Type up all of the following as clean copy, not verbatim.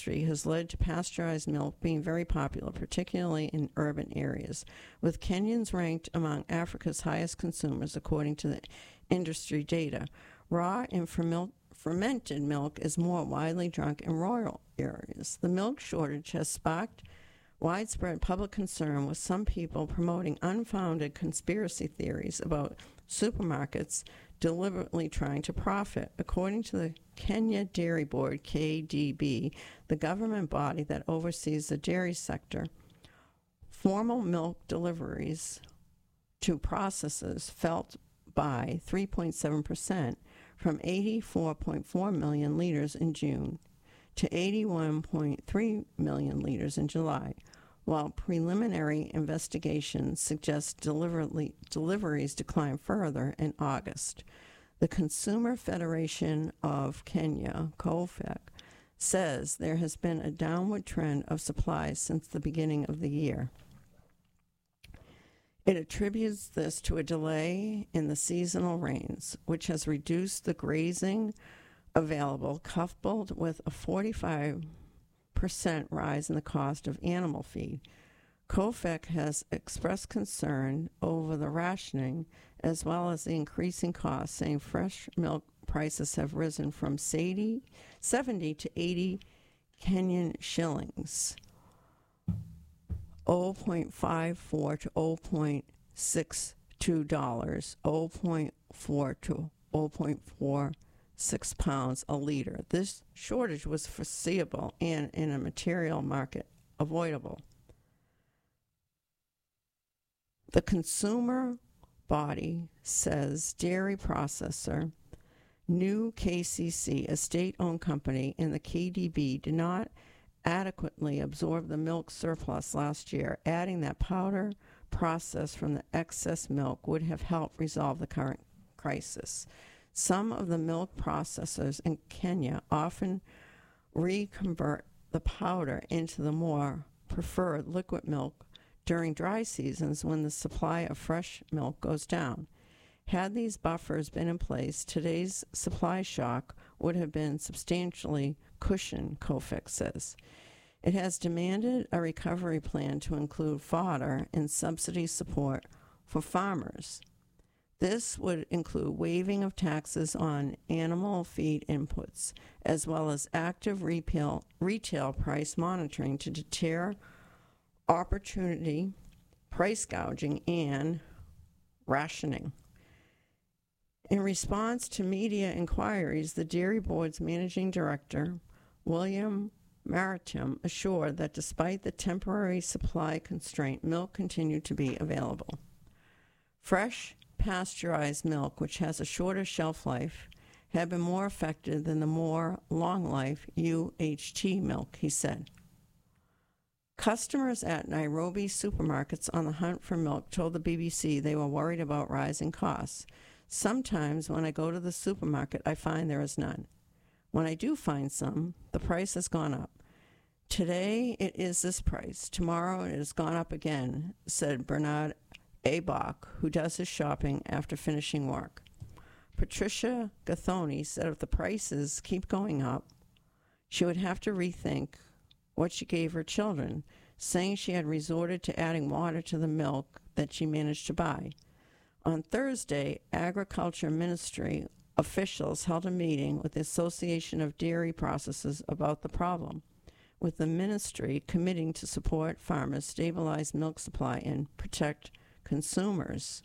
industry has led to pasteurized milk being very popular, particularly in urban areas, with Kenyans ranked among Africa's highest consumers, according to the industry data. Raw and fermented milk is more widely drunk in rural areas. The milk shortage has sparked widespread public concern, with some people promoting unfounded conspiracy theories about supermarkets deliberately trying to profit. According to the Kenya Dairy Board, KDB, the government body that oversees the dairy sector, formal milk deliveries to processors fell by 3.7% from 84.4 million liters in June to 81.3 million liters in July, while preliminary investigations suggest deliveries declined further in August. The Consumer Federation of Kenya, COFEC, says there has been a downward trend of supplies since the beginning of the year. It attributes this to a delay in the seasonal rains, which has reduced the grazing available, coupled with a 45% rise in the cost of animal feed. COFEC has expressed concern over the rationing as well as the increasing costs, saying fresh milk prices have risen from 70 to 80 Kenyan shillings, 0.54 to 0.62 dollars, 0.4 to 0.46 pounds a liter. This shortage was foreseeable and in a material market avoidable. The consumer body says dairy processor New KCC, a state-owned company, and the KDB did not adequately absorb the milk surplus last year, adding that powder processed from the excess milk would have helped resolve the current crisis. Some of the milk processors in Kenya often reconvert the powder into the more preferred liquid milk during dry seasons when the supply of fresh milk goes down. Had these buffers been in place, today's supply shock would have been substantially cushioned, COFEC says. It has demanded a recovery plan to include fodder and subsidy support for farmers. This would include waiving of taxes on animal feed inputs, as well as active retail price monitoring to deter opportunity, price gouging, and rationing. In response to media inquiries, the Dairy Board's managing director, William Maritim, assured that despite the temporary supply constraint, milk continued to be available. Fresh pasteurized milk, which has a shorter shelf life, had been more affected than the more long-life UHT milk, he said. Customers at Nairobi supermarkets on the hunt for milk told the BBC they were worried about rising costs. Sometimes when I go to the supermarket, I find there is none. When I do find some, the price has gone up. Today it is this price. Tomorrow it has gone up again, said Bernard Abach, who does his shopping after finishing work. Patricia Gathoni said if the prices keep going up, she would have to rethink what she gave her children, saying she had resorted to adding water to the milk that she managed to buy. On Thursday, Agriculture Ministry officials held a meeting with the Association of Dairy Processors about the problem, with the ministry committing to support farmers, stabilize milk supply, and protect consumers.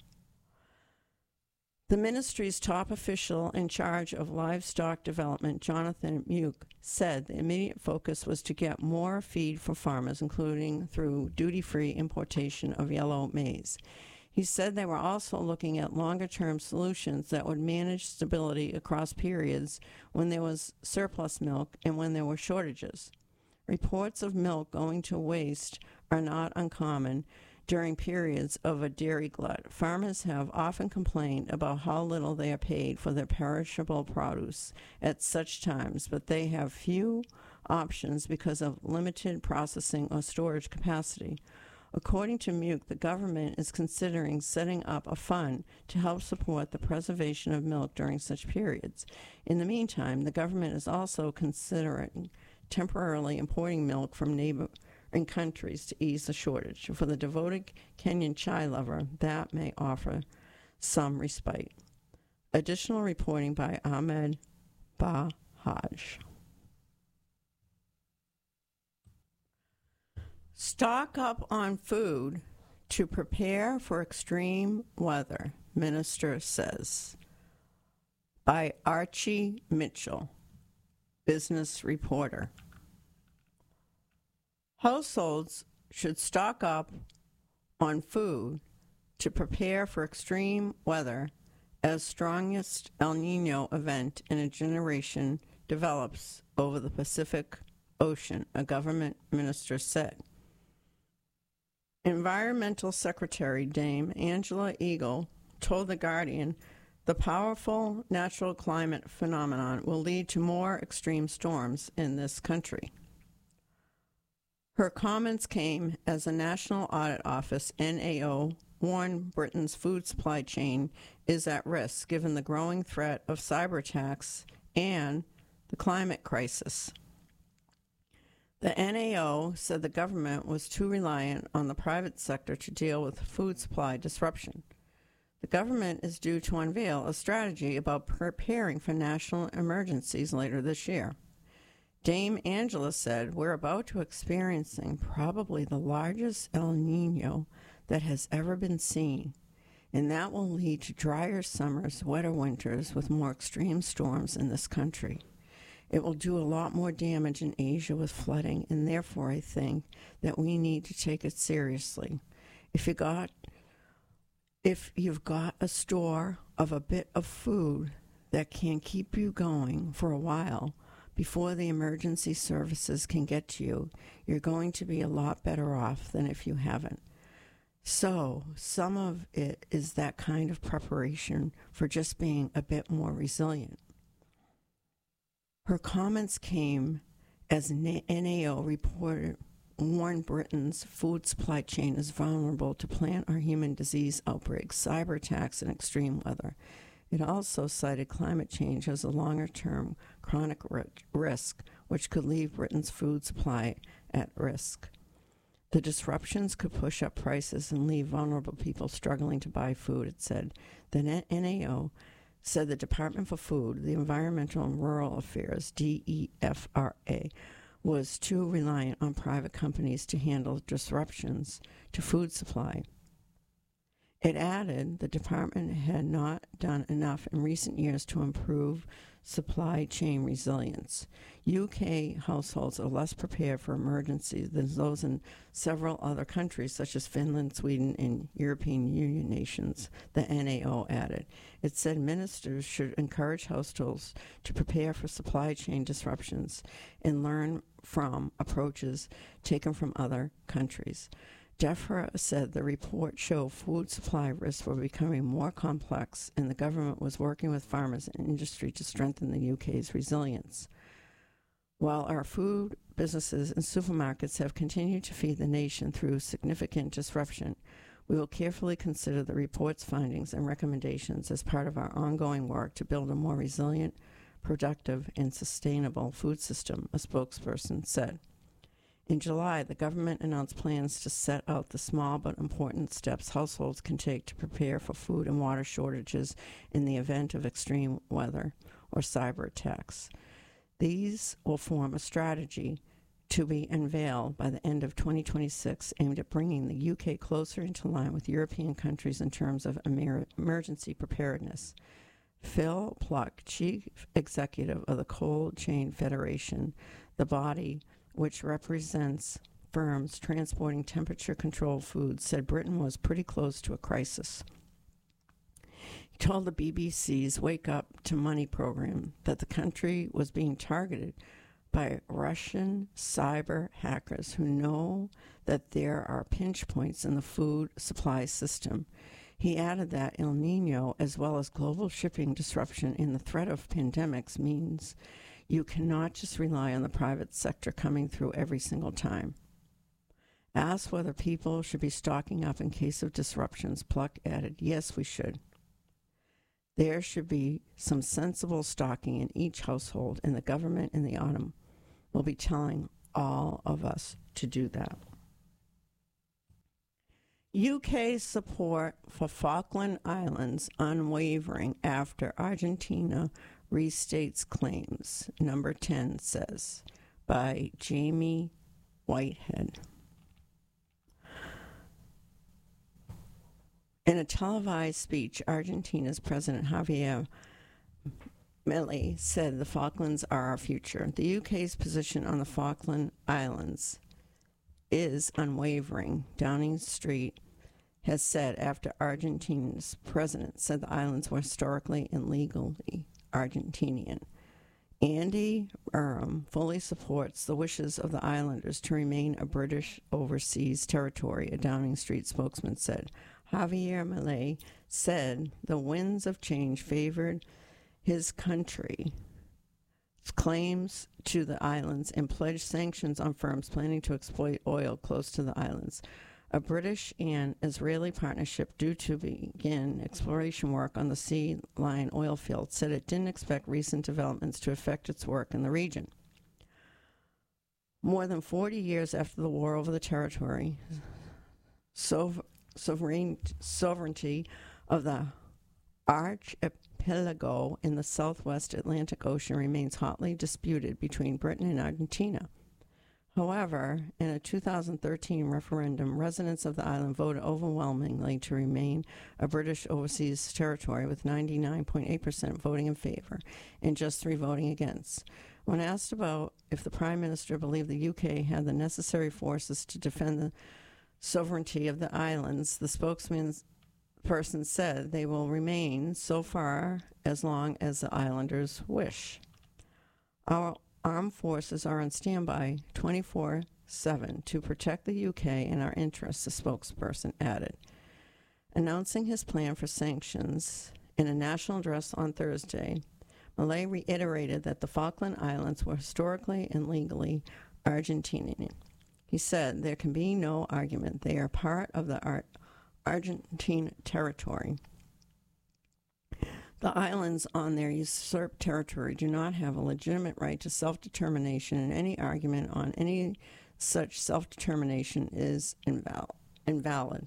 The ministry's top official in charge of livestock development, Jonathan Muke, said the immediate focus was to get more feed for farmers, including through duty-free importation of yellow maize. He said they were also looking at longer-term solutions that would manage stability across periods when there was surplus milk and when there were shortages. Reports of milk going to waste are not uncommon during periods of a dairy glut. Farmers have often complained about how little they are paid for their perishable produce at such times, but they have few options because of limited processing or storage capacity. According to Muke, the government is considering setting up a fund to help support the preservation of milk during such periods. In the meantime, the government is also considering temporarily importing milk from neighboring countries to ease the shortage. For the devoted Kenyan chai lover, that may offer some respite. Additional reporting by Ahmed Bahaj. Stock up on food to prepare for extreme weather, minister says. By Archie Mitchell, business reporter. Households should stock up on food to prepare for extreme weather as strongest El Nino event in a generation develops over the Pacific Ocean, a government minister said. Environmental Secretary Dame Angela Eagle told The Guardian the powerful natural climate phenomenon will lead to more extreme storms in this country. Her comments came as the National Audit Office, NAO, warned Britain's food supply chain is at risk given the growing threat of cyber attacks and the climate crisis. The NAO said the government was too reliant on the private sector to deal with food supply disruption. The government is due to unveil a strategy about preparing for national emergencies later this year. Dame Angela said, we're about to experiencing probably the largest El Nino that has ever been seen, and that will lead to drier summers, wetter winters, with more extreme storms in this country. It will do a lot more damage in Asia with flooding, and therefore I think that we need to take it seriously. If you've got a store of a bit of food that can keep you going for a while before the emergency services can get to you, you're going to be a lot better off than if you haven't. So some of it is that kind of preparation for just being a bit more resilient. Her comments came as NAO reported warned Britain's food supply chain is vulnerable to plant or human disease outbreaks, cyber attacks, and extreme weather. It also cited climate change as a longer-term chronic risk, which could leave Britain's food supply at risk. The disruptions could push up prices and leave vulnerable people struggling to buy food, it said. The NAO said the Department for Food, the Environmental and Rural Affairs, DEFRA, was too reliant on private companies to handle disruptions to food supply. It added the department had not done enough in recent years to improve supply chain resilience. UK households are less prepared for emergencies than those in several other countries, such as Finland, Sweden, and European Union nations, the NAO added. It said ministers should encourage households to prepare for supply chain disruptions and learn from approaches taken from other countries. DEFRA said the report showed food supply risks were becoming more complex, and the government was working with farmers and industry to strengthen the UK's resilience. While our food businesses and supermarkets have continued to feed the nation through significant disruption, we will carefully consider the report's findings and recommendations as part of our ongoing work to build a more resilient, productive, and sustainable food system, a spokesperson said. In July, the government announced plans to set out the small but important steps households can take to prepare for food and water shortages in the event of extreme weather or cyber attacks. These will form a strategy to be unveiled by the end of 2026 aimed at bringing the UK closer into line with European countries in terms of emergency preparedness. Phil Pluck, chief executive of the Cold Chain Federation, the body which represents firms transporting temperature-controlled foods, said Britain was pretty close to a crisis. He told the BBC's Wake Up to Money program that the country was being targeted by Russian cyber hackers who know that there are pinch points in the food supply system. He added that El Nino, as well as global shipping disruption and the threat of pandemics, means you cannot just rely on the private sector coming through every single time. Asked whether people should be stocking up in case of disruptions, Pluck added, yes, we should. There should be some sensible stocking in each household, and the government and the will be telling all of us to do that. UK support for Falkland Islands unwavering after Argentina restates claims, number 10 says, by Jamie Whitehead. In a televised speech, Argentina's President Javier Milei said the Falklands are our future. The UK's position on the Falkland Islands is unwavering, Downing Street has said after Argentina's president said the islands were historically and legally Argentinian. Andy Burnham fully supports the wishes of the islanders to remain a British overseas territory, a Downing Street spokesman said. Javier Milei said the winds of change favored his country's claims to the islands and pledged sanctions on firms planning to exploit oil close to the islands. A British and Israeli partnership due to begin exploration work on the Sea Lion oil field said it didn't expect recent developments to affect its work in the region. More than 40 years after the war over the territory, sovereignty of the archipelago in the southwest Atlantic Ocean remains hotly disputed between Britain and Argentina. However, in a 2013 referendum, residents of the island voted overwhelmingly to remain a British overseas territory, with 99.8% voting in favor and just 3 voting against. When asked about if the Prime Minister believed the UK had the necessary forces to defend the sovereignty of the islands, the spokesperson said they will remain so far as long as the islanders wish. Our armed forces are on standby 24/7 to protect the UK and our interests, the spokesperson added. Announcing his plan for sanctions in a national address on Thursday, Milei reiterated that the Falkland Islands were historically and legally Argentinian. He said there can be no argument they are part of the Argentine territory. The islands on their usurped territory do not have a legitimate right to self-determination, and any argument on any such self-determination is invalid.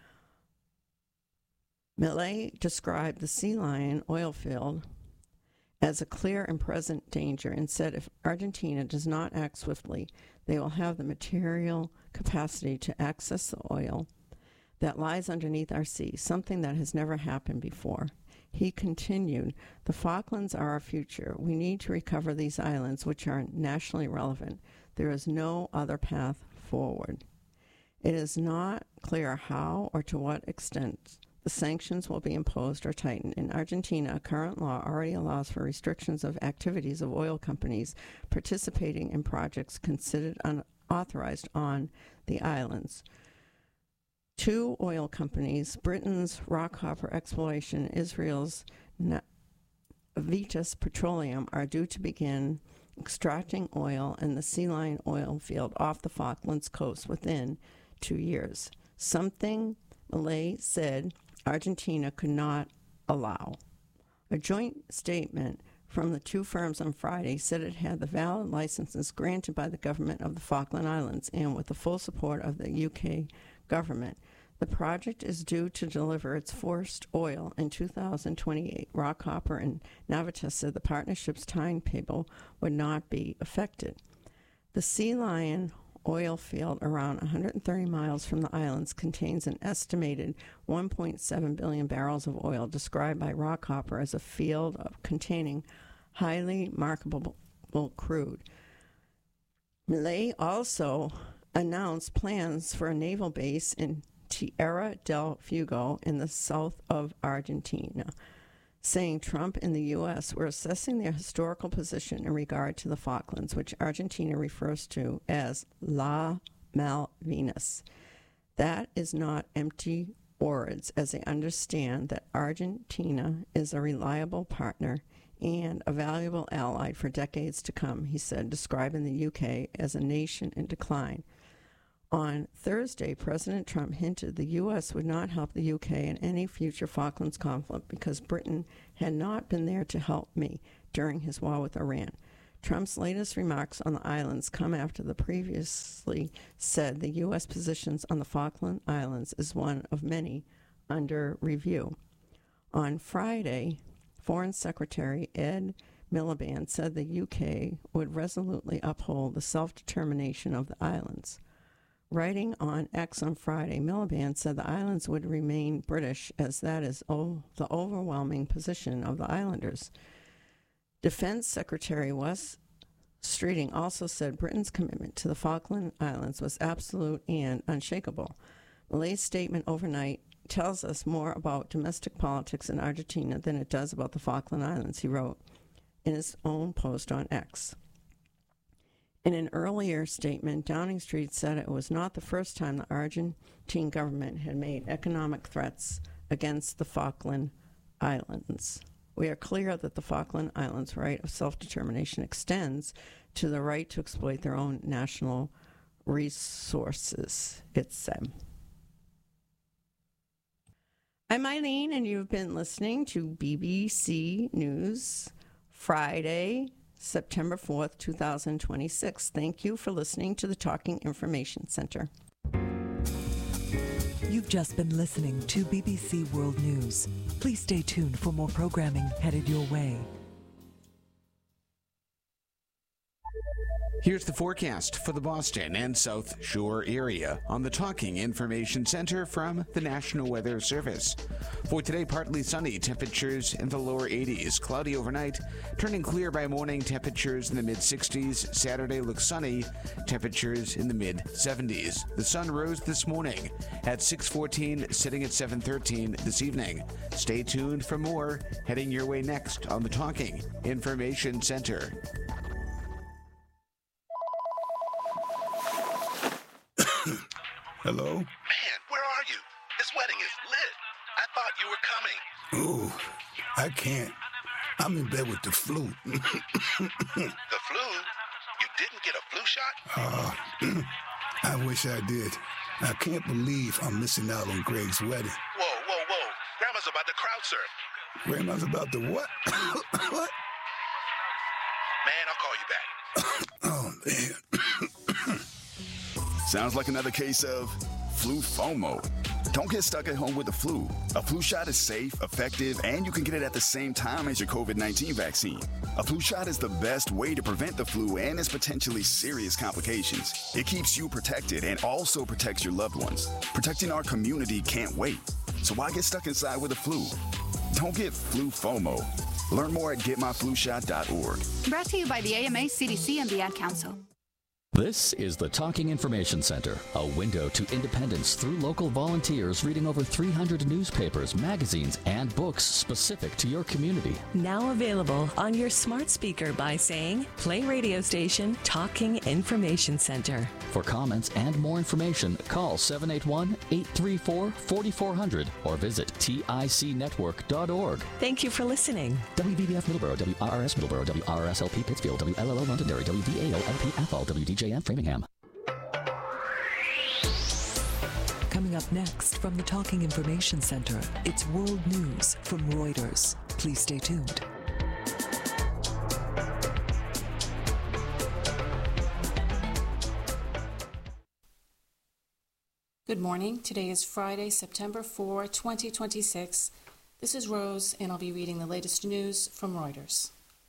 Milei described the Sea Lion oil field as a clear and present danger and said if Argentina does not act swiftly, they will have the material capacity to access the oil that lies underneath our sea, something that has never happened before. He continued, the Falklands are our future. We need to recover these islands, which are nationally relevant. There is no other path forward. It is not clear how or to what extent the sanctions will be imposed or tightened. In Argentina, current law already allows for restrictions of activities of oil companies participating in projects considered unauthorized on the islands. 2 oil companies, Britain's Rockhopper Exploration, Israel's Navitas Petroleum, are due to begin extracting oil in the Sea Lion oil field off the Falklands coast within 2 years, something Milei said Argentina could not allow. A joint statement from the 2 firms on Friday said it had the valid licenses granted by the government of the Falkland Islands and with the full support of the UK government. The project is due to deliver its first oil in 2028. Rockhopper and Navitas said the partnership's timetable would not be affected. The Sea Lion oil field, around 130 miles from the islands, contains an estimated 1.7 billion barrels of oil, described by Rockhopper as a field containing highly marketable crude. Milei also announced plans for a naval base in Tierra del Fuego in the south of Argentina, saying Trump and the U.S. were assessing their historical position in regard to the Falklands, which Argentina refers to as La Malvinas. That is not empty words, as they understand that Argentina is a reliable partner and a valuable ally for decades to come, he said, describing the UK as a nation in decline. On Thursday, President Trump hinted the U.S. would not help the UK in any future Falklands conflict because Britain had not been there to help me during his war with Iran. Trump's latest remarks on the islands come after the previously said the U.S. positions on the Falkland Islands is one of many under review. On Friday, Foreign Secretary Ed Miliband said the UK would resolutely uphold the self-determination of the islands. Writing on X on Friday, Miliband said the islands would remain British, as that is the overwhelming position of the islanders. Defense Secretary Wes Streeting also said Britain's commitment to the Falkland Islands was absolute and unshakable. Malay's statement overnight tells us more about domestic politics in Argentina than it does about the Falkland Islands, he wrote in his own post on X. In an earlier statement, Downing Street said it was not the first time the Argentine government had made economic threats against the Falkland Islands. We are clear that the Falkland Islands' right of self-determination extends to the right to exploit their own national resources, it said. I'm Eileen, and you've been listening to BBC News, Friday, September 4th, 2026. Thank you for listening to the Talking Information Center. You've just been listening to BBC World News. Please stay tuned for more programming headed your way. Here's the forecast for the Boston and South Shore area on the Talking Information Center from the National Weather Service. For today, partly sunny, temperatures in the lower 80s. Cloudy overnight, turning clear by morning, temperatures in the mid-60s. Saturday looks sunny, temperatures in the mid-70s. The sun rose this morning at 6:14, sitting at 7:13 this evening. Stay tuned for more heading your way next on the Talking Information Center. Hello? Man, where are you? This wedding is lit. I thought you were coming. Ooh, I can't. I'm in bed with the flu. The flu? You didn't get a flu shot? I wish I did. I can't believe I'm missing out on Greg's wedding. Whoa. Grandma's about to crowd surf. Grandma's about to what? What? Man, I'll call you back. Oh, man. Sounds like another case of flu FOMO. Don't get stuck at home with the flu. A flu shot is safe, effective, and you can get it at the same time as your COVID-19 vaccine. A flu shot is the best way to prevent the flu and its potentially serious complications. It keeps you protected and also protects your loved ones. Protecting our community can't wait. So why get stuck inside with the flu? Don't get flu FOMO. Learn more at getmyflushot.org. Brought to you by the AMA, CDC, and the Ad Council. This is the Talking Information Center, a window to independence through local volunteers reading over 300 newspapers, magazines, and books specific to your community. Now available on your smart speaker by saying, play radio station Talking Information Center. For comments and more information, call 781-834-4400 or visit ticnetwork.org. Thank you for listening. WVBF Middleborough, WRRS Middleborough, WRRS-LP Pittsfield, WLLO Londonderry, WDAO-LP-FL, WDJM Framingham. Coming up next from the Talking Information Center, it's World News from Reuters. Please stay tuned. Good morning. Today is Friday, September 4, 2026. This is Rose, and I'll be reading the latest news from Reuters.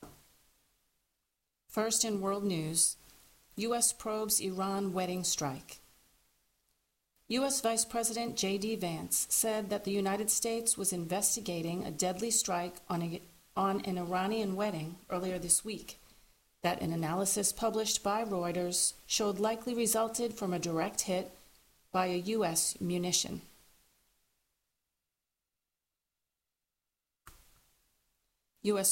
First in world news, U.S. probes Iran wedding strike. U.S. Vice President J.D. Vance said that the United States was investigating a deadly strike on an Iranian wedding earlier this week, that an analysis published by Reuters showed likely resulted from a direct hit by a U.S. munition. U.S.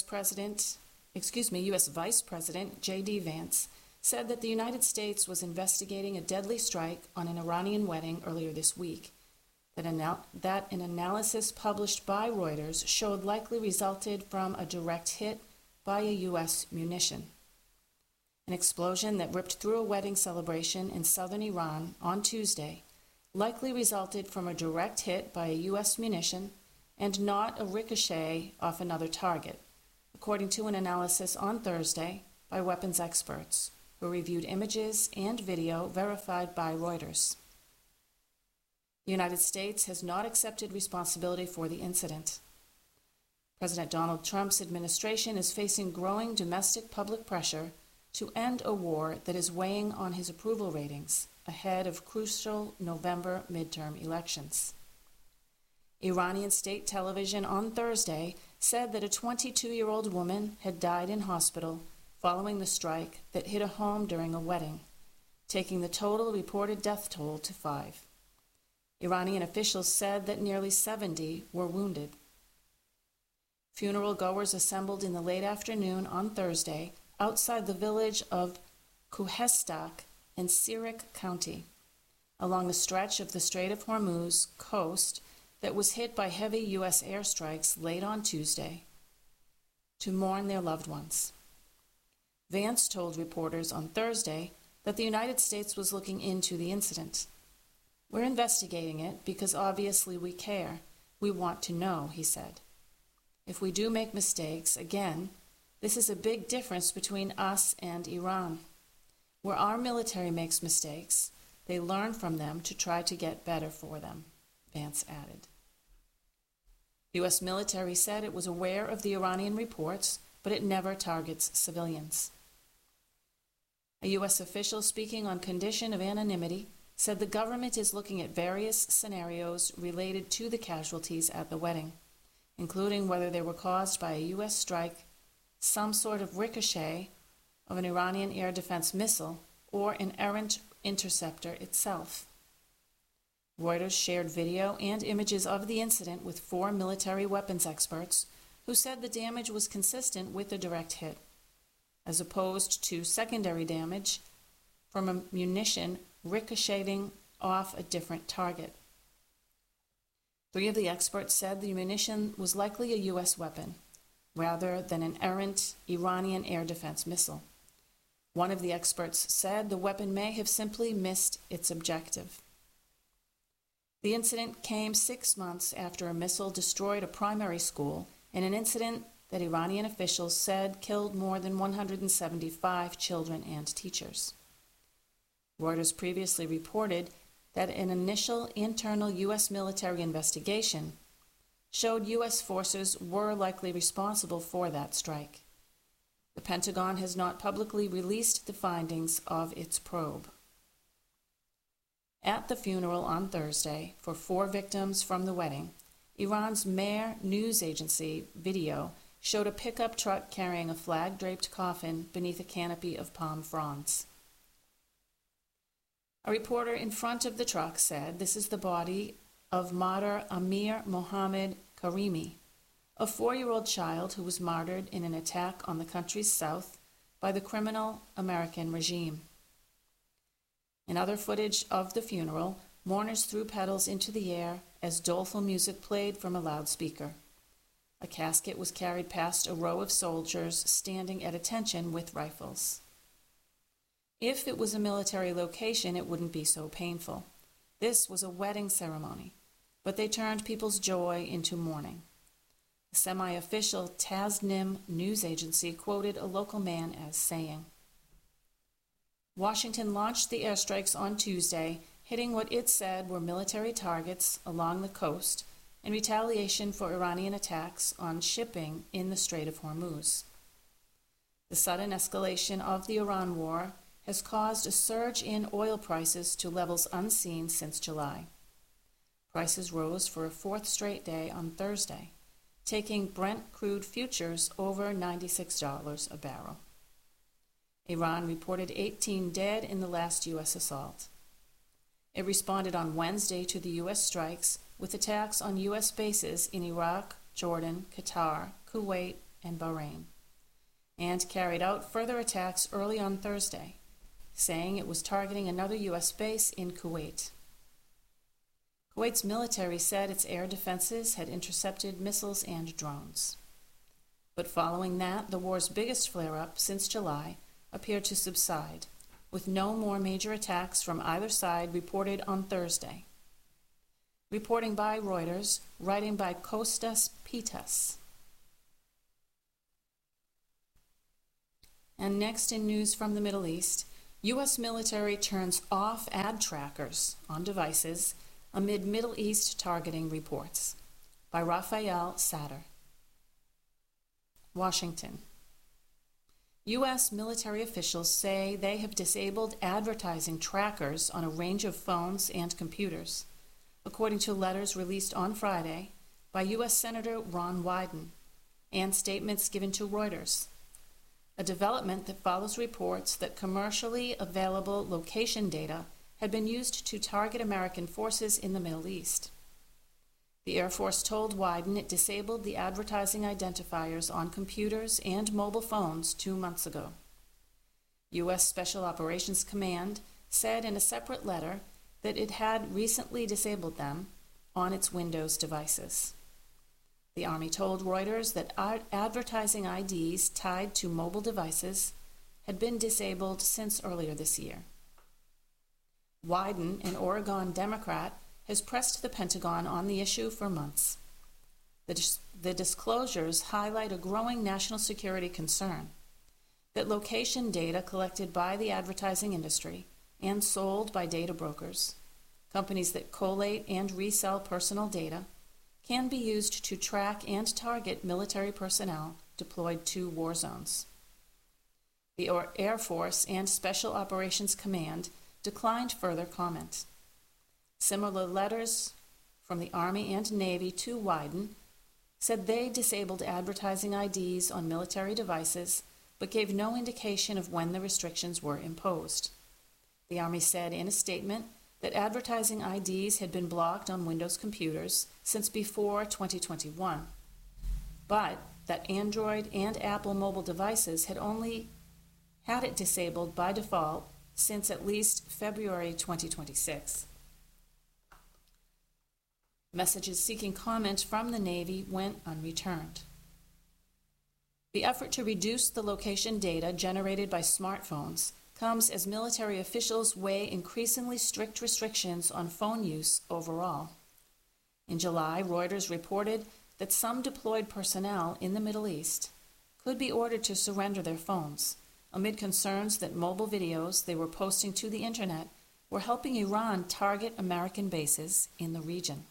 Vice President J.D. Vance said that the United States was investigating a deadly strike on an Iranian wedding earlier this week, that an analysis published by Reuters showed likely resulted from a direct hit by a U.S. munition. An explosion that ripped through a wedding celebration in southern Iran on Tuesday likely resulted from a direct hit by a U.S. munition and not a ricochet off another target, according to an analysis on Thursday by weapons experts who reviewed images and video verified by Reuters. The United States has not accepted responsibility for the incident. President Donald Trump's administration is facing growing domestic public pressure to end a war that is weighing on his approval ratings ahead of crucial November midterm elections. Iranian state television on Thursday said that a 22-year-old woman had died in hospital following the strike that hit a home during a wedding, taking the total reported death toll to 5. Iranian officials said that nearly 70 were wounded. Funeral goers assembled in the late afternoon on Thursday outside the village of Kuhestak in Sirik County, along a stretch of the Strait of Hormuz coast that was hit by heavy U.S. airstrikes late on Tuesday, to mourn their loved ones. Vance told reporters on Thursday that the United States was looking into the incident. "We're investigating it because obviously we care. We want to know," he said. "If we do make mistakes, again, this is a big difference between us and Iran. Where our military makes mistakes, they learn from them to try to get better for them," Vance added. The U.S. military said it was aware of the Iranian reports, but it never targets civilians. A U.S. official speaking on condition of anonymity said the government is looking at various scenarios related to the casualties at the wedding, including whether they were caused by a U.S. strike, some sort of ricochet of an Iranian air defense missile, or an errant interceptor itself. Reuters shared video and images of the incident with 4 military weapons experts who said the damage was consistent with a direct hit, as opposed to secondary damage from a munition ricocheting off a different target. 3 of the experts said the munition was likely a U.S. weapon, rather than an errant Iranian air defense missile. One of the experts said the weapon may have simply missed its objective. The incident came 6 months after a missile destroyed a primary school in an incident that Iranian officials said killed more than 175 children and teachers. Reuters previously reported that an initial internal U.S. military investigation showed U.S. forces were likely responsible for that strike. The Pentagon has not publicly released the findings of its probe. At the funeral on Thursday for 4 victims from the wedding, Iran's Mehr news agency video showed a pickup truck carrying a flag-draped coffin beneath a canopy of palm fronds. A reporter in front of the truck said this is the body of martyr Amir Mohammed Karimi, a 4-year-old child who was martyred in an attack on the country's south by the criminal American regime. In other footage of the funeral, mourners threw petals into the air as doleful music played from a loudspeaker. A casket was carried past a row of soldiers standing at attention with rifles. If it was a military location, it wouldn't be so painful. This was a wedding ceremony, but they turned people's joy into mourning. The semi-official Tasnim news agency quoted a local man as saying, "Washington launched the airstrikes on Tuesday, hitting what it said were military targets along the coast in retaliation for Iranian attacks on shipping in the Strait of Hormuz. The sudden escalation of the Iran war has caused a surge in oil prices to levels unseen since July. Prices rose for a 4th straight day on Thursday, taking Brent crude futures over $96 a barrel. Iran reported 18 dead in the last U.S. assault. It responded on Wednesday to the U.S. strikes with attacks on U.S. bases in Iraq, Jordan, Qatar, Kuwait, and Bahrain, and carried out further attacks early on Thursday, saying it was targeting another U.S. base in Kuwait. Kuwait's military said its air defenses had intercepted missiles and drones. But following that, the war's biggest flare-up since July appeared to subside, with no more major attacks from either side reported on Thursday. Reporting by Reuters, writing by Kostas Pitas. And next in news from the Middle East, U.S. military turns off ad trackers on devices amid Middle East targeting reports. By Raphael Satter. Washington. U.S. military officials say they have disabled advertising trackers on a range of phones and computers, according to letters released on Friday by U.S. Senator Ron Wyden and statements given to Reuters, a development that follows reports that commercially available location data had been used to target American forces in the Middle East. The Air Force told Wyden it disabled the advertising identifiers on computers and mobile phones 2 months ago. U.S. Special Operations Command said in a separate letter that it had recently disabled them on its Windows devices. The Army told Reuters that advertising IDs tied to mobile devices had been disabled since earlier this year. Wyden, an Oregon Democrat, has pressed the Pentagon on the issue for months. The disclosures highlight a growing national security concern that location data collected by the advertising industry and sold by data brokers, companies that collate and resell personal data, can be used to track and target military personnel deployed to war zones. The Air Force and Special Operations Command declined further comment. Similar letters from the Army and Navy to Wyden said they disabled advertising IDs on military devices, but gave no indication of when the restrictions were imposed. The Army said in a statement that advertising IDs had been blocked on Windows computers since before 2021, but that Android and Apple mobile devices had only had it disabled by default since at least February 2026. Messages seeking comment from the Navy went unreturned. The effort to reduce the location data generated by smartphones comes as military officials weigh increasingly strict restrictions on phone use overall. In July, Reuters reported that some deployed personnel in the Middle East could be ordered to surrender their phones, amid concerns that mobile videos they were posting to the internet were helping Iran target American bases in the region.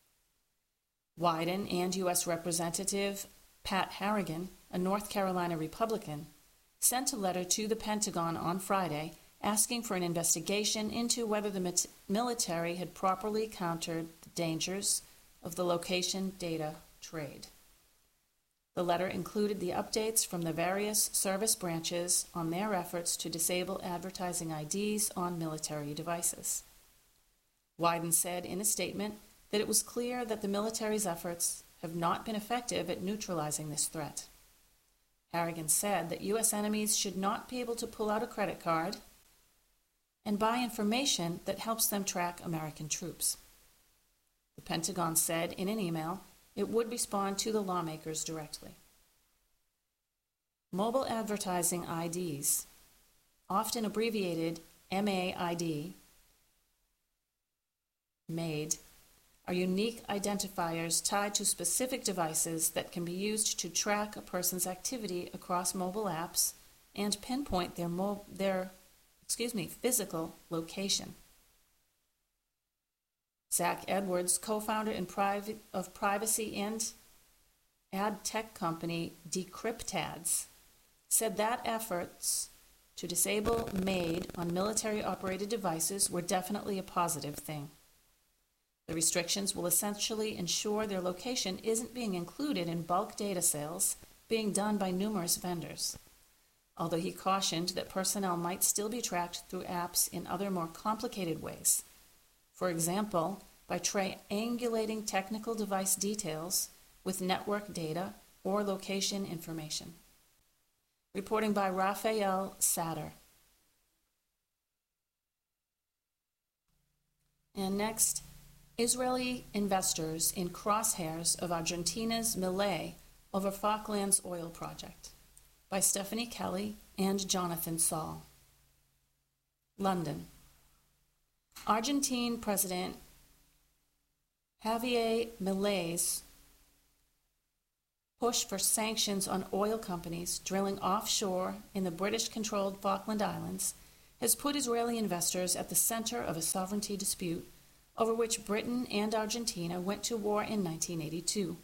Wyden and U.S. Representative Pat Harrigan, a North Carolina Republican, sent a letter to the Pentagon on Friday asking for an investigation into whether the military had properly countered the dangers of the location data trade. The letter included the updates from the various service branches on their efforts to disable advertising IDs on military devices. Wyden said in a statement that it was clear that the military's efforts have not been effective at neutralizing this threat. Harrigan said that U.S. enemies should not be able to pull out a credit card and buy information that helps them track American troops. The Pentagon said in an email it would respond to the lawmakers directly. Mobile advertising IDs, often abbreviated MAID, MAID, are unique identifiers tied to specific devices that can be used to track a person's activity across mobile apps and pinpoint their physical location. Zach Edwards, co-founder of privacy and ad tech company Decryptads, said that efforts to disable MAID on military-operated devices were definitely a positive thing. The restrictions will essentially ensure their location isn't being included in bulk data sales being done by numerous vendors, although he cautioned that personnel might still be tracked through apps in other more complicated ways. For example, by triangulating technical device details with network data or location information. Reporting by Raphael Satter. And next, Israeli investors in crosshairs of Argentina's Milei over Falklands oil project. By Stephanie Kelly and Jonathan Saul. London. Argentine President Javier Milei's push for sanctions on oil companies drilling offshore in the British-controlled Falkland Islands has put Israeli investors at the center of a sovereignty dispute over which Britain and Argentina went to war in 1982.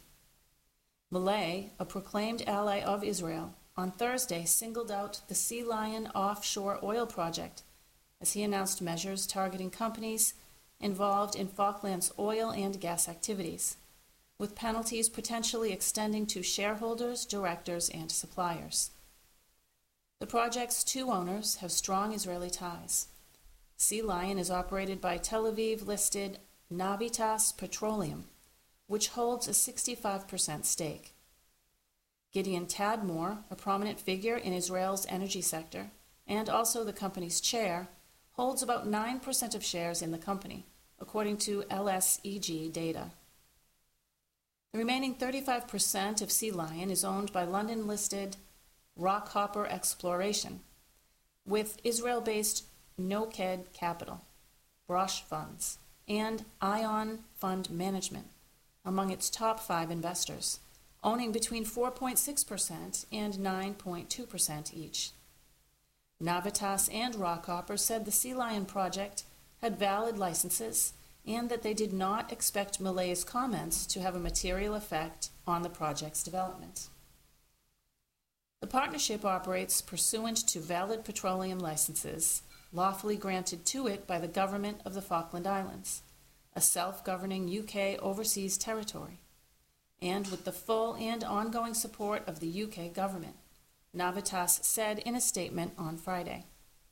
Malay, a proclaimed ally of Israel, on Thursday singled out the Sea Lion offshore oil project as he announced measures targeting companies involved in Falklands oil and gas activities, with penalties potentially extending to shareholders, directors, and suppliers. The project's two owners have strong Israeli ties. Sea Lion is operated by Tel Aviv-listed Navitas Petroleum, which holds a 65% stake. Gideon Tadmor, a prominent figure in Israel's energy sector, and also the company's chair, holds about 9% of shares in the company, according to LSEG data. The remaining 35% of Sea Lion is owned by London-listed Rockhopper Exploration, with Israel-based Noked Capital, Brosh Funds, and Ion Fund Management among its top 5 investors, owning between 4.6% and 9.2% each. Navitas and Rockhopper said the Sea Lion project had valid licenses and that they did not expect Malay's comments to have a material effect on the project's development. The partnership operates pursuant to valid petroleum licenses lawfully granted to it by the government of the Falkland Islands, a self-governing UK overseas territory, and with the full and ongoing support of the UK government, Navitas said in a statement on Friday.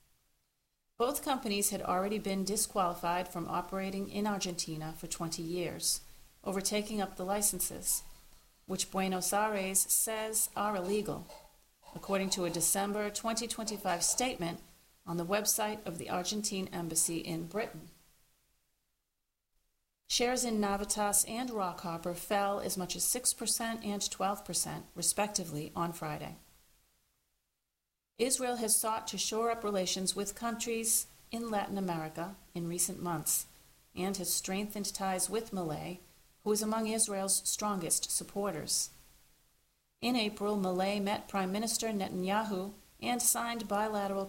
Both companies had already been disqualified from operating in Argentina for 20 years, over taking up the licenses, which Buenos Aires says are illegal, according to a December 2025 statement on the website of the Argentine Embassy in Britain. Shares in Navitas and Rockhopper fell as much as 6% and 12%, respectively, on Friday. Israel has sought to shore up relations with countries in Latin America in recent months and has strengthened ties with Malay, who is among Israel's strongest supporters. In April, Malay met Prime Minister Netanyahu and signed bilateral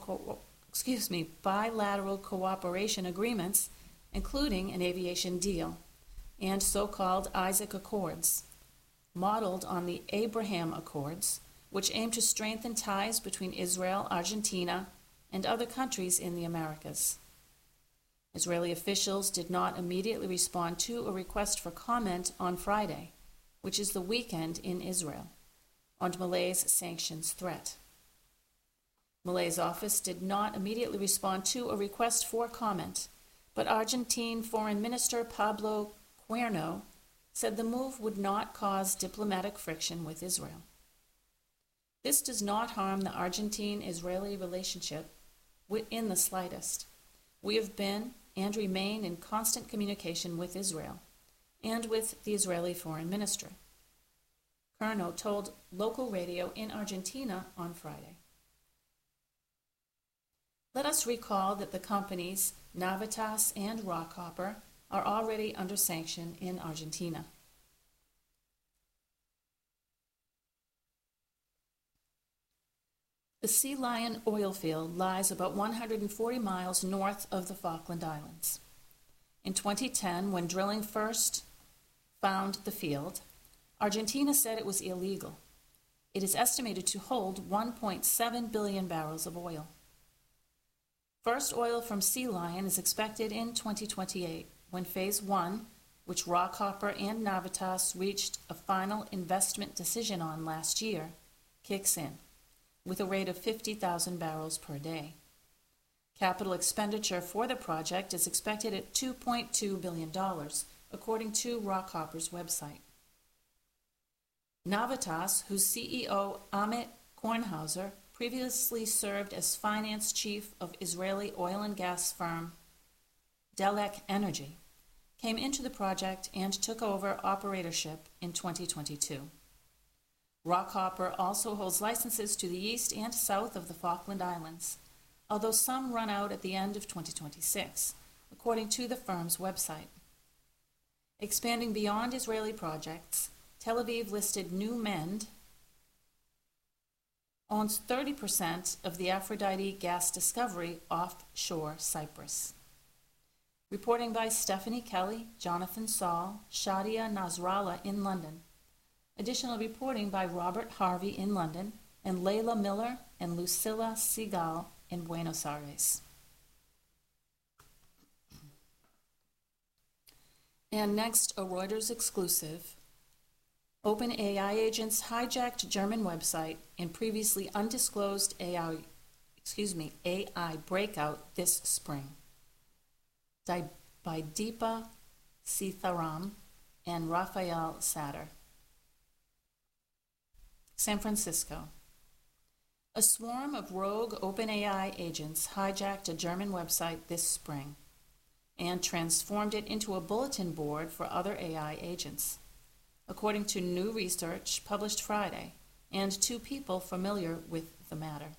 cooperation agreements, including an aviation deal and so-called Isaac Accords, modeled on the Abraham Accords, which aim to strengthen ties between Israel, Argentina, and other countries in the Americas. Israeli officials did not immediately respond to a request for comment on Friday, which is the weekend in Israel, on Malay's sanctions threat. Malay's office did not immediately respond to a request for comment, but Argentine Foreign Minister Pablo Cuerno said the move would not cause diplomatic friction with Israel. This does not harm the Argentine-Israeli relationship in the slightest. We have been and remain in constant communication with Israel and with the Israeli Foreign Minister, Cuerno told local radio in Argentina on Friday. Let us recall that the companies Navitas and Rockhopper are already under sanction in Argentina. The Sea Lion oil field lies about 140 miles north of the Falkland Islands. In 2010, when drilling first found the field, Argentina said it was illegal. It is estimated to hold 1.7 billion barrels of oil. First oil from Sea Lion is expected in 2028, when Phase 1, which Rockhopper and Navitas reached a final investment decision on last year, kicks in, with a rate of 50,000 barrels per day. Capital expenditure for the project is expected at $2.2 billion, according to Rockhopper's website. Navitas, whose CEO Amit Kornhauser previously served as finance chief of Israeli oil and gas firm Delek Energy, came into the project and took over operatorship in 2022. Rockhopper also holds licenses to the east and south of the Falkland Islands, although some run out at the end of 2026, according to the firm's website. Expanding beyond Israeli projects, Tel Aviv-listed New Mend owns 30% of the Aphrodite gas discovery offshore Cyprus. Reporting by Stephanie Kelly, Jonathan Saul, Shadia Nasrallah in London. Additional reporting by Robert Harvey in London and Layla Miller and Lucilla Segal in Buenos Aires. And next, a Reuters exclusive. OpenAI agents hijacked German website in previously undisclosed AI breakout this spring. By Deepa Sitharam and Raphael Satter. San Francisco. A swarm of rogue OpenAI agents hijacked a German website this spring and transformed it into a bulletin board for other AI agents, according to new research published Friday and two people familiar with the matter.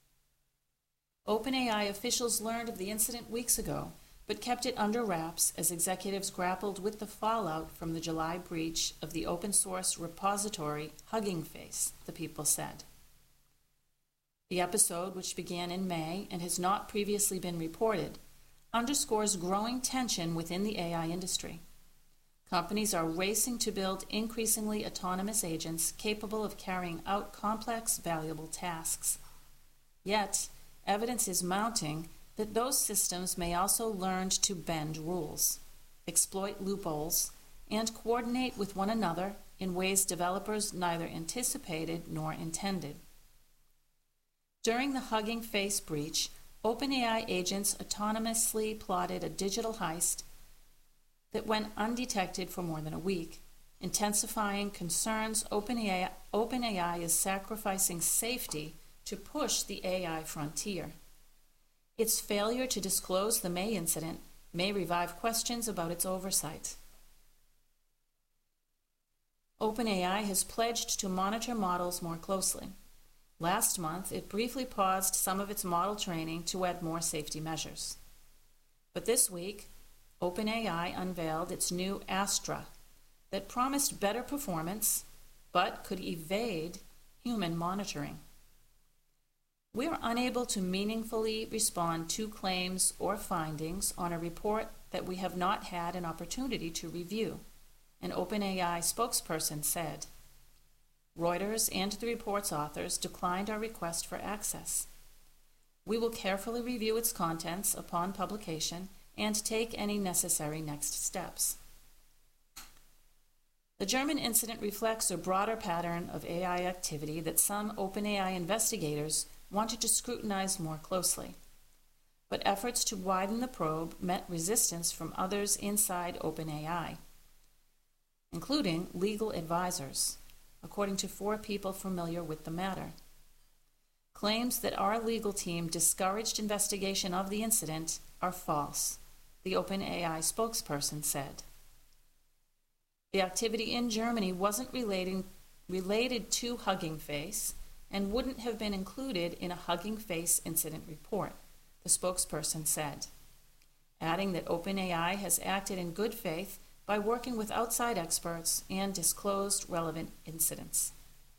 OpenAI officials learned of the incident weeks ago, but kept it under wraps as executives grappled with the fallout from the July breach of the open-source repository Hugging Face, the people said. The episode, which began in May and has not previously been reported, underscores growing tension within the AI industry. Companies are racing to build increasingly autonomous agents capable of carrying out complex, valuable tasks. Yet, evidence is mounting that those systems may also learn to bend rules, exploit loopholes, and coordinate with one another in ways developers neither anticipated nor intended. During the Hugging Face breach, OpenAI agents autonomously plotted a digital heist that went undetected for more than a week, intensifying concerns OpenAI is sacrificing safety to push the AI frontier. Its failure to disclose the May incident may revive questions about its oversight. OpenAI has pledged to monitor models more closely. Last month, it briefly paused some of its model training to add more safety measures. But this week, OpenAI unveiled its new Astra that promised better performance but could evade human monitoring. We are unable to meaningfully respond to claims or findings on a report that we have not had an opportunity to review, an OpenAI spokesperson said. Reuters and the report's authors declined our request for access. We will carefully review its contents upon publication and take any necessary next steps. The German incident reflects a broader pattern of AI activity that some OpenAI investigators wanted to scrutinize more closely. But efforts to widen the probe met resistance from others inside OpenAI, including legal advisors, according to 4 people familiar with the matter. Claims that our legal team discouraged investigation of the incident are false, the OpenAI spokesperson said. The activity in Germany wasn't related to Hugging Face and wouldn't have been included in a Hugging Face incident report, the spokesperson said, adding that OpenAI has acted in good faith by working with outside experts and disclosed relevant incidents.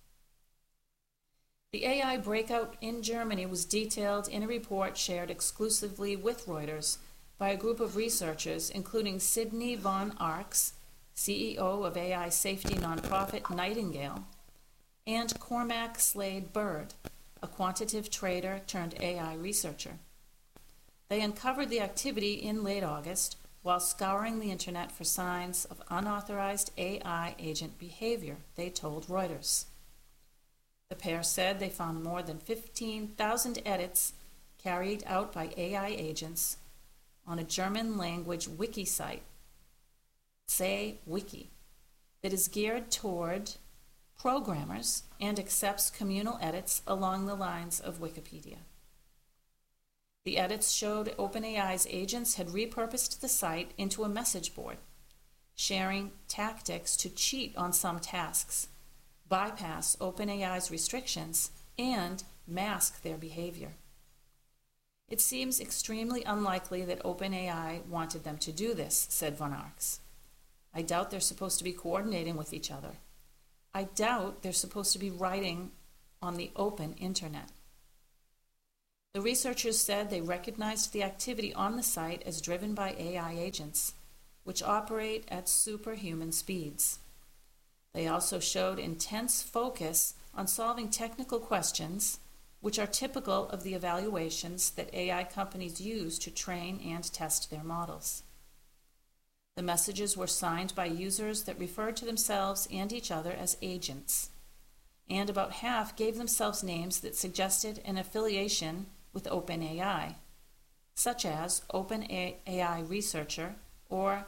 The AI breakout in Germany was detailed in a report shared exclusively with Reuters by a group of researchers, including Sidney von Arx, CEO of AI safety nonprofit Nightingale, and Cormac Slade-Bird, a quantitative trader turned AI researcher. They uncovered the activity in late August while scouring the internet for signs of unauthorized AI agent behavior, they told Reuters. The pair said they found more than 15,000 edits carried out by AI agents on a German-language wiki site, Say Wiki, that is geared toward programmers and accepts communal edits along the lines of Wikipedia. The edits showed OpenAI's agents had repurposed the site into a message board, sharing tactics to cheat on some tasks, bypass OpenAI's restrictions, and mask their behavior. It seems extremely unlikely that OpenAI wanted them to do this, said von Arx. I doubt they're supposed to be coordinating with each other. I doubt they're supposed to be writing on the open internet. The researchers said they recognized the activity on the site as driven by AI agents, which operate at superhuman speeds. They also showed intense focus on solving technical questions, which are typical of the evaluations that AI companies use to train and test their models. The messages were signed by users that referred to themselves and each other as agents, and about half gave themselves names that suggested an affiliation with OpenAI, such as OpenAI Researcher or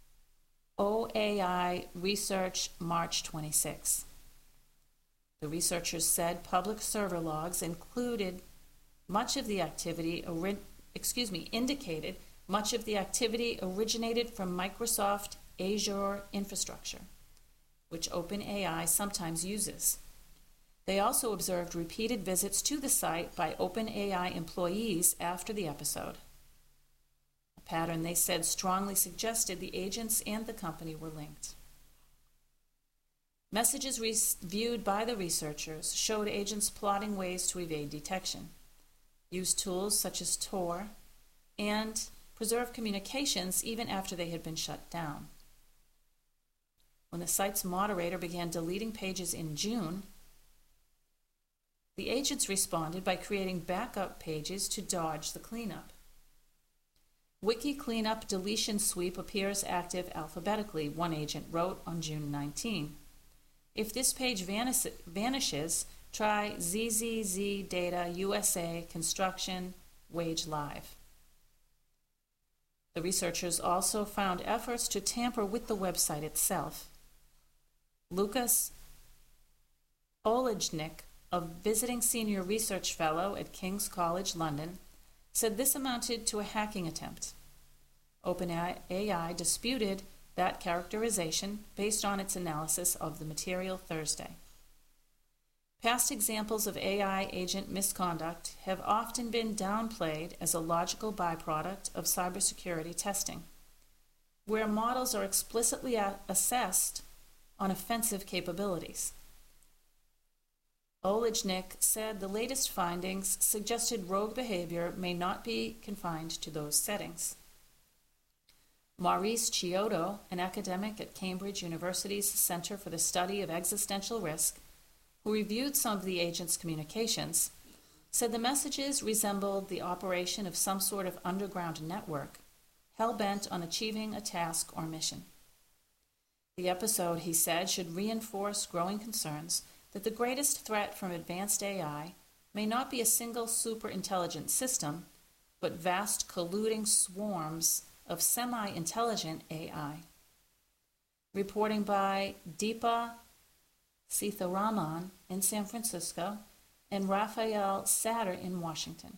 OAI Research March 26. The researchers said public server logs indicated much of the activity originated from Microsoft Azure infrastructure, which OpenAI sometimes uses. They also observed repeated visits to the site by OpenAI employees after the episode, a pattern they said strongly suggested the agents and the company were linked. Messages viewed by the researchers showed agents plotting ways to evade detection, use tools such as Tor, and preserve communications even after they had been shut down. When the site's moderator began deleting pages in June, the agents responded by creating backup pages to dodge the cleanup. Wiki Cleanup Deletion Sweep appears active alphabetically, one agent wrote on June 19. If this page vanishes, try ZZZ Data USA Construction Wage Live. The researchers also found efforts to tamper with the website itself. Lucas Olejnik, a visiting senior research fellow at King's College London, said this amounted to a hacking attempt. OpenAI disputed that characterization based on its analysis of the material Thursday. Past examples of AI agent misconduct have often been downplayed as a logical byproduct of cybersecurity testing, where models are explicitly assessed on offensive capabilities. Olejnik said the latest findings suggested rogue behavior may not be confined to those settings. Maurice Chiodo, an academic at Cambridge University's Center for the Study of Existential Risk, who reviewed some of the agent's communications, said the messages resembled the operation of some sort of underground network, hell-bent on achieving a task or mission. The episode, he said, should reinforce growing concerns that the greatest threat from advanced AI may not be a single super-intelligent system, but vast colluding swarms of semi-intelligent AI. Reporting by Deepa Sitharaman in San Francisco and Raphael Satter in Washington.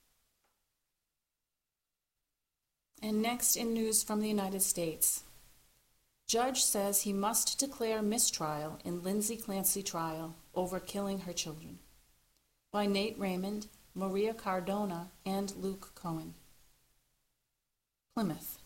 And next in news from the United States. Judge says he must declare mistrial in Lindsay Clancy trial over killing her children. By Nate Raymond, Maria Cardona, and Luke Cohen. Plymouth.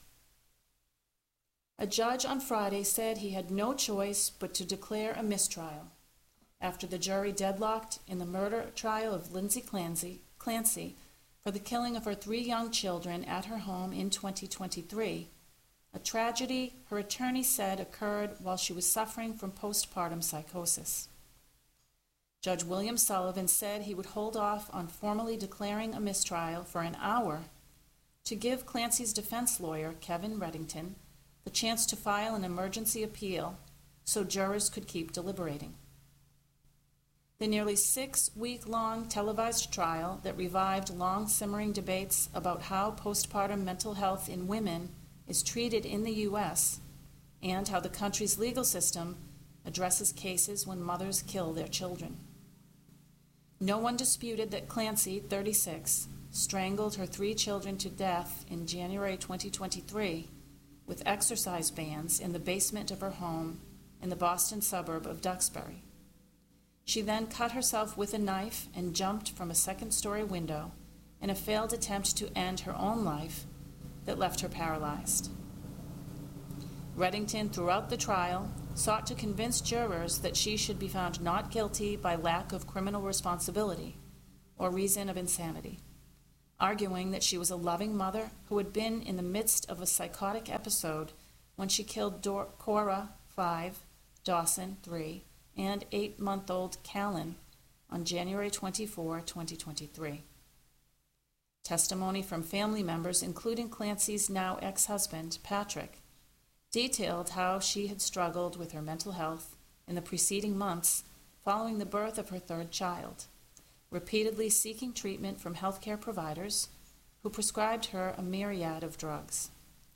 A judge on Friday said he had no choice but to declare a mistrial after the jury deadlocked in the murder trial of Lindsay Clancy for the killing of her 3 young children at her home in 2023, a tragedy her attorney said occurred while she was suffering from postpartum psychosis. Judge William Sullivan said he would hold off on formally declaring a mistrial for an hour to give Clancy's defense lawyer, Kevin Reddington, the chance to file an emergency appeal so jurors could keep deliberating. The nearly 6-week-long televised trial that revived long-simmering debates about how postpartum mental health in women is treated in the U.S. and how the country's legal system addresses cases when mothers kill their children. No one disputed that Clancy, 36, strangled her 3 children to death in January 2023 with exercise bands in the basement of her home in the Boston suburb of Duxbury. She then cut herself with a knife and jumped from a 2nd-story window in a failed attempt to end her own life that left her paralyzed. Reddington, throughout the trial, sought to convince jurors that she should be found not guilty by lack of criminal responsibility or reason of insanity, arguing that she was a loving mother who had been in the midst of a psychotic episode when she killed Cora, 5, Dawson, 3, and 8-month-old Callan on January 24, 2023. Testimony from family members, including Clancy's now ex-husband, Patrick, detailed how she had struggled with her mental health in the preceding months following the birth of her third child, repeatedly seeking treatment from healthcare providers who prescribed her a myriad of drugs.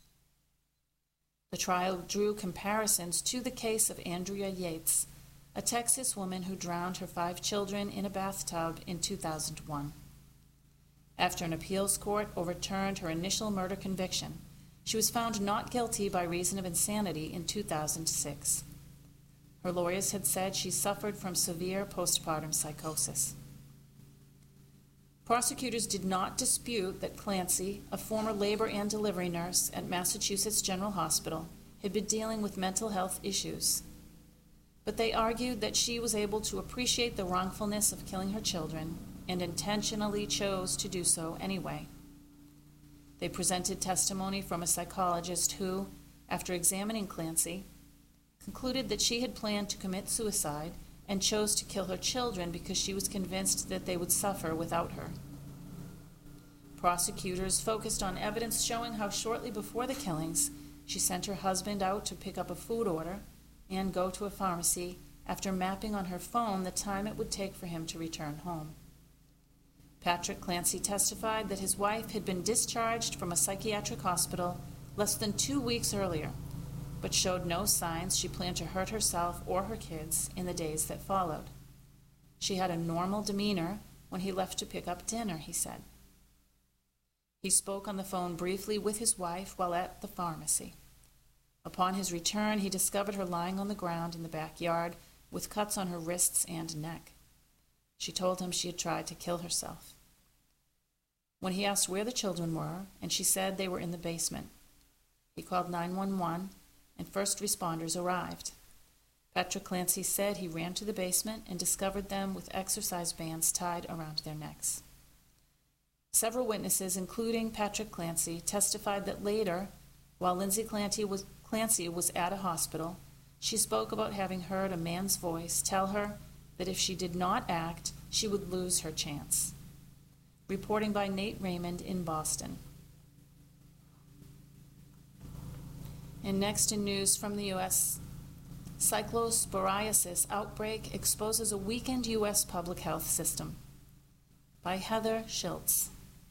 The trial drew comparisons to the case of Andrea Yates, a Texas woman who drowned her 5 children in a bathtub in 2001. After an appeals court overturned her initial murder conviction, she was found not guilty by reason of insanity in 2006. Her lawyers had said she suffered from severe postpartum psychosis. Prosecutors did not dispute that Clancy, a former labor and delivery nurse at Massachusetts General Hospital, had been dealing with mental health issues. But they argued that she was able to appreciate the wrongfulness of killing her children and intentionally chose to do so anyway. They presented testimony from a psychologist who, after examining Clancy, concluded that she had planned to commit suicide and chose to kill her children because she was convinced that they would suffer without her. Prosecutors focused on evidence showing how shortly before the killings, she sent her husband out to pick up a food order and go to a pharmacy after mapping on her phone the time it would take for him to return home. Patrick Clancy testified that his wife had been discharged from a psychiatric hospital less than 2 weeks earlier, but showed no signs she planned to hurt herself or her kids in the days that followed. She had a normal demeanor when he left to pick up dinner, he said. He spoke on the phone briefly with his wife while at the pharmacy. Upon his return, he discovered her lying on the ground in the backyard with cuts on her wrists and neck. She told him she had tried to kill herself. When he asked where the children were, and she said they were in the basement, he called 911 and first responders arrived. Patrick Clancy said he ran to the basement and discovered them with exercise bands tied around their necks. Several witnesses, including Patrick Clancy, testified that later, while Lindsay Clancy was at a hospital, she spoke about having heard a man's voice tell her that if she did not act, she would lose her chance. Reporting by Nate Raymond in Boston. And next in news from the U.S., cyclosporiasis outbreak exposes a weakened U.S. public health system. By Heather Schiltz.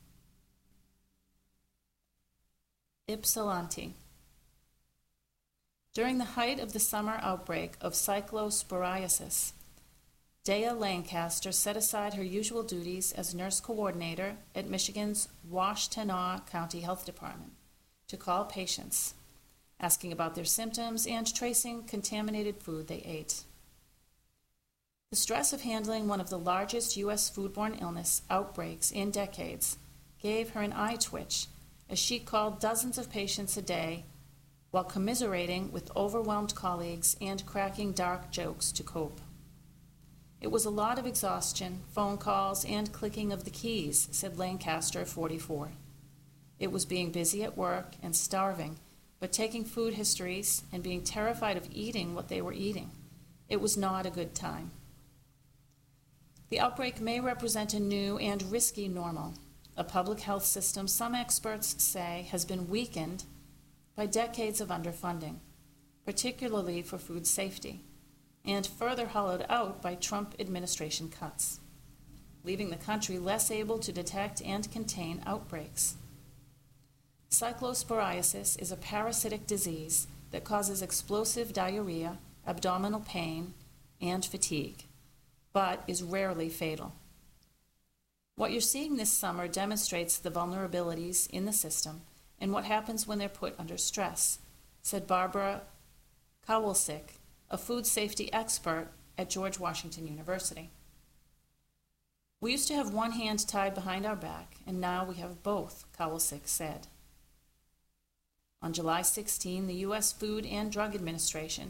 Ypsilanti. During the height of the summer outbreak of cyclosporiasis, Dea Lancaster set aside her usual duties as nurse coordinator at Michigan's Washtenaw County Health Department to call patients, asking about their symptoms and tracing contaminated food they ate. The stress of handling one of the largest U.S. foodborne illness outbreaks in decades gave her an eye twitch as she called dozens of patients a day while commiserating with overwhelmed colleagues and cracking dark jokes to cope. It was a lot of exhaustion, phone calls, and clicking of the keys, said Lancaster, 44. It was being busy at work and starving, but taking food histories and being terrified of eating what they were eating. It was not a good time. The outbreak may represent a new and risky normal, a public health system some experts say has been weakened by decades of underfunding, particularly for food safety, and further hollowed out by Trump administration cuts, leaving the country less able to detect and contain outbreaks. Cyclosporiasis is a parasitic disease that causes explosive diarrhea, abdominal pain, and fatigue, but is rarely fatal. What you're seeing this summer demonstrates the vulnerabilities in the system and what happens when they're put under stress, said Barbara Kowalczyk, a food safety expert at George Washington University. We used to have one hand tied behind our back, and now we have both, Kowalczyk said. On July 16, the U.S. Food and Drug Administration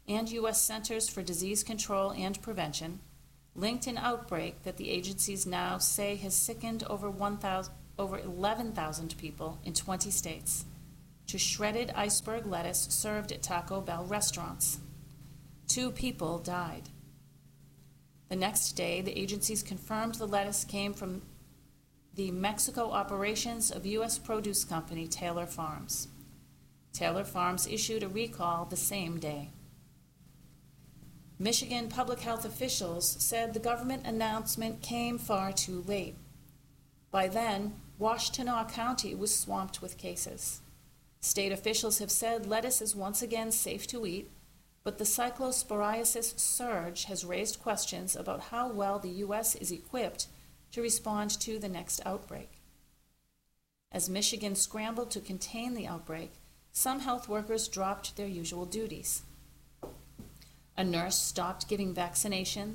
and U.S. Centers for Disease Control and Prevention linked an outbreak that the agencies now say has sickened over 11,000 people in 20 states to shredded iceberg lettuce served at Taco Bell restaurants. 2 people died. The next day, the agencies confirmed the lettuce came from the Mexico operations of U.S. produce company Taylor Farms. Taylor Farms issued a recall the same day. Michigan public health officials said the government announcement came far too late. By then, Washtenaw County was swamped with cases. State officials have said lettuce is once again safe to eat, but the cyclosporiasis surge has raised questions about how well the U.S. is equipped to respond to the next outbreak. As Michigan scrambled to contain the outbreak, some health workers dropped their usual duties. A nurse stopped giving vaccinations,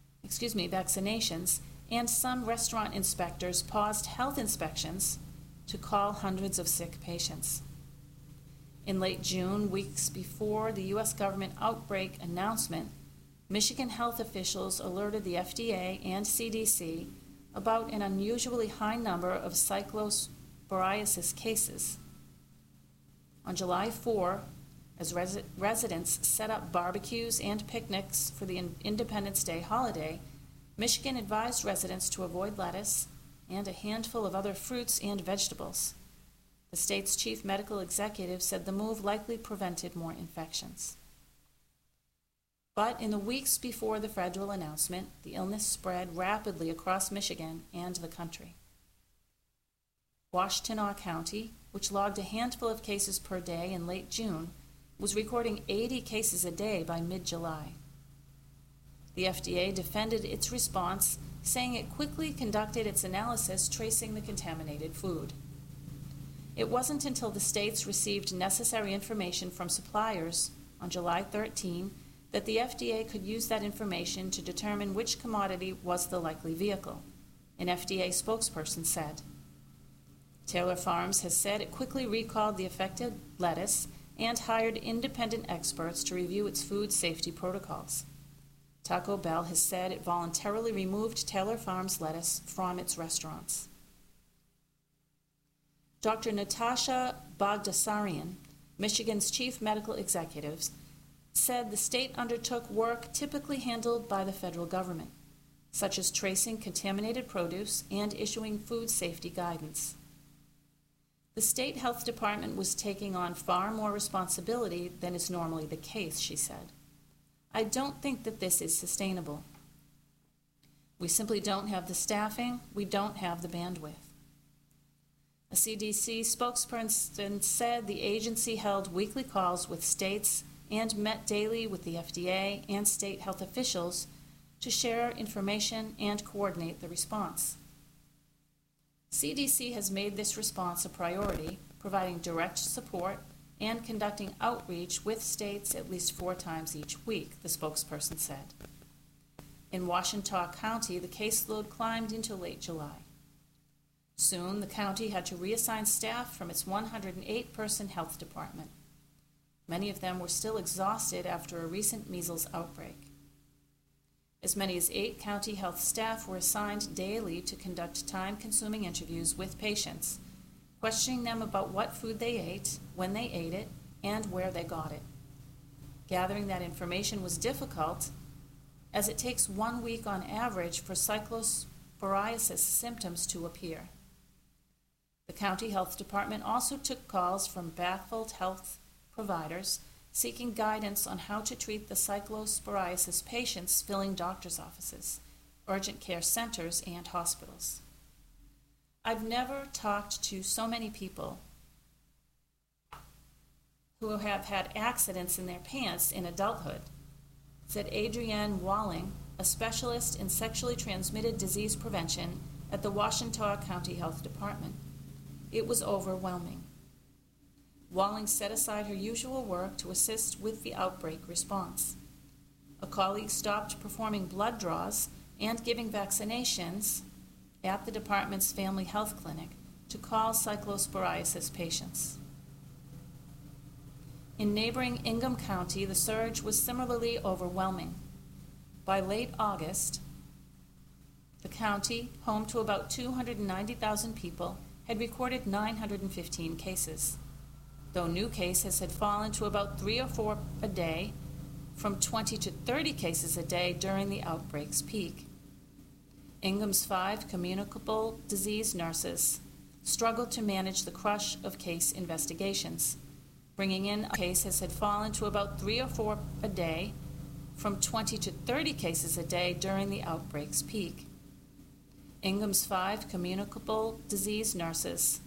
and some restaurant inspectors paused health inspections to call hundreds of sick patients. In late June, weeks before the U.S. government outbreak announcement, Michigan health officials alerted the FDA and CDC about an unusually high number of cyclosporiasis cases. On July 4, as residents set up barbecues and picnics for the Independence Day holiday, Michigan advised residents to avoid lettuce and a handful of other fruits and vegetables. The state's chief medical executive said the move likely prevented more infections. But in the weeks before the federal announcement, the illness spread rapidly across Michigan and the country. Washtenaw County, which logged a handful of cases per day in late June, was recording 80 cases a day by mid-July. The FDA defended its response, saying it quickly conducted its analysis tracing the contaminated food. It wasn't until the states received necessary information from suppliers on July 13 that the FDA could use that information to determine which commodity was the likely vehicle, an FDA spokesperson said. Taylor Farms has said it quickly recalled the affected lettuce and hired independent experts to review its food safety protocols. Taco Bell has said it voluntarily removed Taylor Farms lettuce from its restaurants. Dr. Natasha Bagdasarian, Michigan's chief medical executive, said the state undertook work typically handled by the federal government, such as tracing contaminated produce and issuing food safety guidance. The state health department was taking on far more responsibility than is normally the case, she said. I don't think that this is sustainable. We simply don't have the staffing, we don't have the bandwidth. A CDC spokesperson said the agency held weekly calls with states and met daily with the FDA and state health officials to share information and coordinate the response. CDC has made this response a priority, providing direct support and conducting outreach with states at least 4 times each week, the spokesperson said. In Washtenaw County, the caseload climbed into late July. Soon, the county had to reassign staff from its 108-person health department. Many of them were still exhausted after a recent measles outbreak. As many as 8 county health staff were assigned daily to conduct time-consuming interviews with patients, questioning them about what food they ate, when they ate it, and where they got it. Gathering that information was difficult, as it takes 1 week on average for cyclosporiasis symptoms to appear. The county health department also took calls from baffled health providers seeking guidance on how to treat the cyclosporiasis patients filling doctors' offices, urgent care centers, and hospitals. I've never talked to so many people who have had accidents in their pants in adulthood, said Adrienne Walling, a specialist in sexually transmitted disease prevention at the Washtenaw County Health Department. It was overwhelming. Walling set aside her usual work to assist with the outbreak response. A colleague stopped performing blood draws and giving vaccinations at the department's family health clinic to call cyclosporiasis patients. In neighboring Ingham County, the surge was similarly overwhelming. By late August, the county, home to about 290,000 people, had recorded 915 cases, though new cases had fallen to about 3 or 4 a day, from 20 to 30 cases a day during the outbreak's peak. Ingham's 5 communicable disease nurses struggled to manage the crush of case investigations. Bringing in cases had fallen to about 3 or 4 a day, from 20 to 30 cases a day during the outbreak's peak. Ingham's 5 communicable disease nurses